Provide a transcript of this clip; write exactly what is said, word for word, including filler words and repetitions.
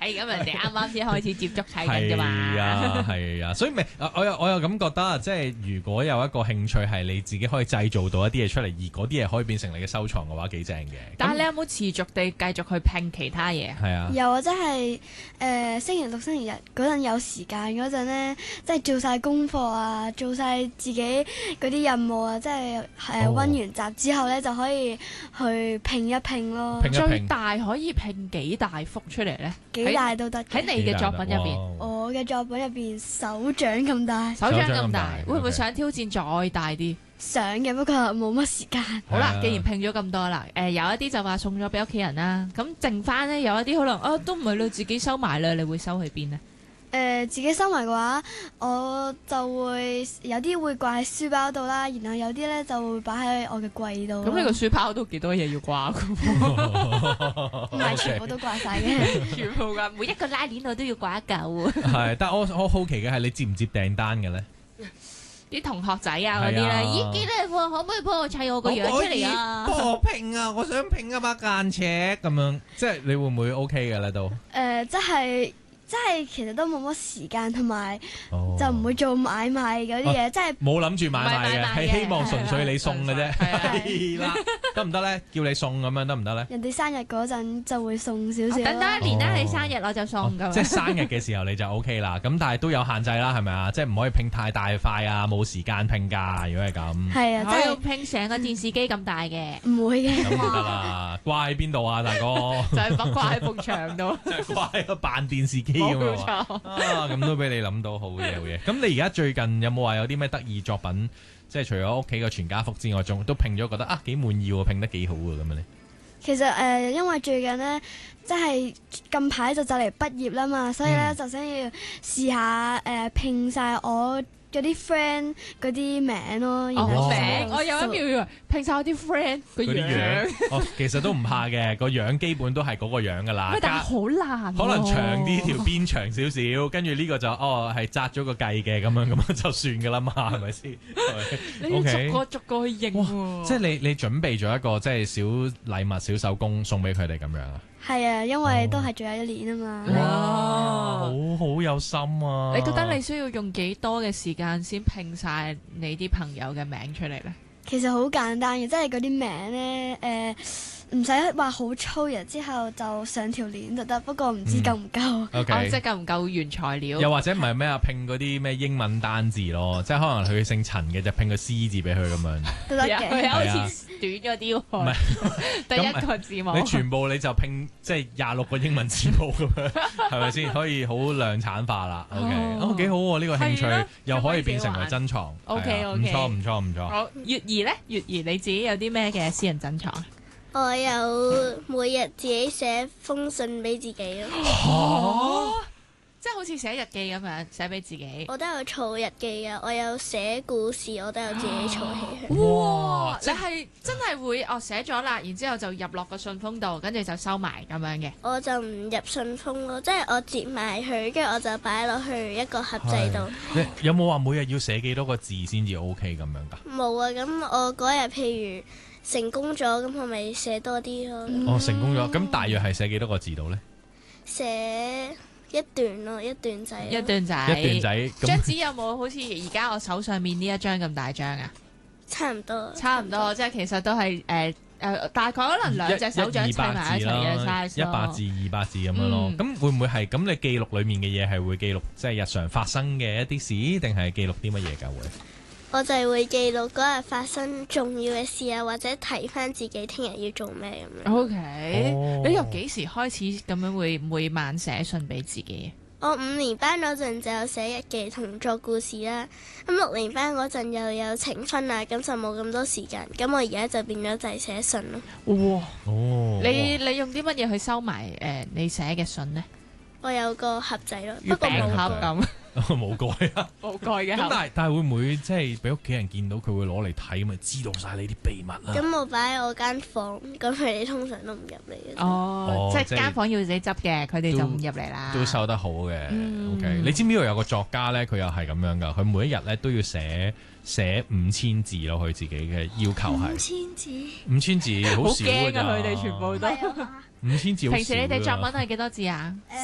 咁人哋啱啱先開始接觸睇緊啫嘛。 係啊，係啊，所以咪我又我又咁覺得，即係如果有一個興趣係你自己可以製造到一啲嘢出嚟，而嗰啲嘢可以變成你嘅收藏嘅話，幾正嘅。 但係你有冇持續地繼續去拼其他嘢？ 係啊， 有啊，即係誒星期六、星期日嗰陣有時間嗰陣咧，即係做晒功課啊，做晒自己嗰啲任務啊，即係誒溫完習之後咧就可以去拼一拼咯。 拼一拼最大可以拼幾大幅出嚟咧？ 幾大都得嘅。 喺你嘅作品入邊， 我嘅作品入邊手掌咁大， 手掌咁大， 手掌咁大會唔會 OK 想挑戰再大啲？ 想嘅，不過冇乜時間。 好啦， 係啊既然拼咗咁多啦，誒、有一啲就話送咗俾屋企人啦，咁剩翻咧有一啲可能啊都唔係你自己收埋啦，你會收去邊呢？ 誒、自己收埋嘅話，我就會有啲會掛喺書包度啦，然後有啲咧就會擺喺我嘅櫃度。 咁你個書包都幾多嘢要掛㗎喎， 唔係全部都掛晒嘅。 全部㗎，每一個拉鏈我都要掛一嚿。 係，但係我我好奇嘅係你接唔接訂單嘅咧？ 啲同學仔啊嗰啲咧， 係啊咦幾靚喎，可唔可以幫我砌我個樣出嚟啊？ 幫我拼啊！我想拼一把間尺咁樣，即係你會唔會 OK 嘅咧都？ 誒、即係即係其實都冇乜時間，同埋哦就唔會做買賣嗰啲嘢，即係冇諗住買賣嘅， 唔係買賣嘅係希望純粹你送嘅啫。 係啊係啦，得唔得咧？叫你送咁樣得唔得咧？ 人哋生日嗰陣就會送少少等咯。 多一年啦， 哦你生日我就送㗎。 即係生日嘅時候你就 OK 啦，咁但係都有限制啦，係咪啊？即係唔可以拼太大塊啊，冇時間拼㗎。如果係咁， 係啊， 我要即拼成個電視機咁大嘅， 係唔會嘅。 咁就得啦。掛喺邊度啊，大哥？ 就係掛喺埲牆度。 就係掛喺個扮電視機咁冇樣啊！ 錯。 啊，咁都俾你諗到，好嘢好嘢。咁你而家最近有冇話有啲咩得意作品？即係除咗屋企嘅全家福之外，仲都拼咗覺得啊幾滿意喎，拼得幾好喎咁樣咧。 其實誒、因為最近咧，即係近排就就嚟畢業啦嘛，所以咧、 嗯就想要試下誒、拼晒我嗰啲 friend 嗰啲名咯。然後哦， 全部名我有一秒以為拼晒我啲 friend 個嗰啲樣， 樣，哦，其實都唔怕嘅，個樣基本都係嗰個樣噶啦喂，。但係加好難喎， 可能長啲條邊長少少，跟住呢個就哦係紮咗個髻嘅咁樣咁樣就算噶啦嘛，係咪先？ 你要 OK 逐個逐個去認喎。 即係你你準備咗一個即係小禮物、小手工送俾佢哋咁樣啊？ 係啊，因為都係最後一年啊嘛。 哇好好有心啊！ 你覺得你需要用幾多嘅時間先拼晒你啲朋友嘅名出嚟咧？ 其實好簡單嘅，即係嗰啲名咧誒。唔使話好粗，然之後就上條鏈就得。不過唔知夠唔夠。 OK， 哦，即係夠唔夠原材料？ 又或者唔係咩啊？拼嗰啲咩英文單字咯，即係可能佢姓陳嘅就拼個 C 字俾佢咁樣。 都得有嘅。 有好似短咗啲唔喎係， 第一個字母。 你全部你就拼即係廿六個英文字母咁樣，係咪先？可以好量產化啦。OK， 哦哦幾好喎！呢個興係咯趣又可以變成為珍藏。 OK， 係啊 OK 唔錯唔錯唔錯。 好，月兒咧，月兒你自己有啲咩嘅私人珍藏？ 我有每日自己寫封信俾自己咯， 哦，即係好似寫日記咁樣寫俾自己。 我都有儲日記啊，我有寫故事，我都有自己儲起佢。 哇！ 即你係真係會哦寫咗啦，然之後就入落個信封度，跟住就收埋咁樣嘅。 我就唔入信封咯，即係我折埋佢，跟住我就擺落去一個盒仔度。 你有冇話每日要寫幾多個字先至 OK 咁樣㗎？ 冇啊，咁我嗰日譬如成功咗，咁我咪寫多啲咯， 哦，成功咗，咁大約係寫幾多個字度咧？ 寫一段咯，一段仔咯。 一段仔， 一段仔咁， 張紙有冇好似而家我手上面呢一張咁大張啊？ 差唔多。 差唔多，即係其實都係誒誒，大概可能兩隻手掌砌埋一齊嘅 size 一百字二百字咁樣咯。 嗯咁會唔會係咁？你記錄裡面嘅嘢係會記錄即係日常發生嘅一啲事，定係記錄啲乜嘢㗎會？ 我就係會記錄嗰日發生重要嘅事啊，或者提翻自己聽日要做咩咁樣。 O K， 哦你由幾時開始咁樣會每晚寫信俾自己？ 我五年班嗰陣就有寫日記同作故事啦，咁六年班嗰陣又有呈分啊，咁就冇咁多時間，咁我而家就變咗就係寫信咯。 哇！ 哦， 你你用啲乜嘢去收埋誒你寫嘅信呢？ 我有個盒仔咯， 月餅不過冇盒咁， 冇蓋啊！ 冇蓋嘅咁盒。 但係但係會唔會即係俾屋企人見到佢會攞嚟睇，咪知道晒你啲秘密啊？ 咁我擺喺我間房，咁佢哋通常都唔入嚟嘅。 哦哦， 即係即係間房要自己執嘅，佢哋就都唔入嚟啦。 都收得好嘅。 嗯 OK，你知唔知道有個作家咧，佢又係咁樣噶，佢每一日咧都要寫寫五千字咯，佢自己嘅要求係千字。 五千字，好好少㗎咋驚啊！佢哋全部都。 五千字好少㗎。 平時你哋作文係幾多字啊？